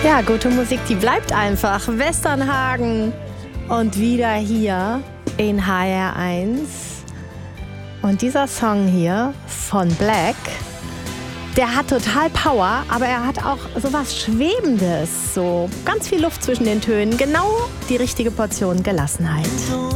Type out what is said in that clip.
Ja, gute Musik, die bleibt einfach. Westernhagen und wieder hier in HR1. Und dieser Song hier von Black, der hat total Power, aber er hat auch sowas Schwebendes. So ganz viel Luft zwischen den Tönen. Genau die richtige Portion Gelassenheit.